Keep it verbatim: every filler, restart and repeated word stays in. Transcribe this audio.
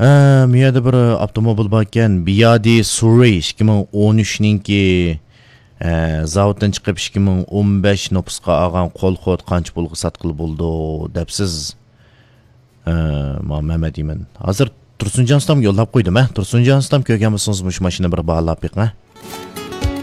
bu yerda bir avtomobil bor ekan, Biyadi Surrey ikki ming o'n uchninki zavoddan chiqib ikki ming o'n besh nopusqa olgan qo'lxod qancha pulga sotqili bo'ldi debsiz. Mana deyman. Hozir Tursunjon ustam yo'llab qo'ydim, ha. Tursunjon ustam ko'rgan bo'lsangiz, mush mashina bir bog'lab beqing, ha.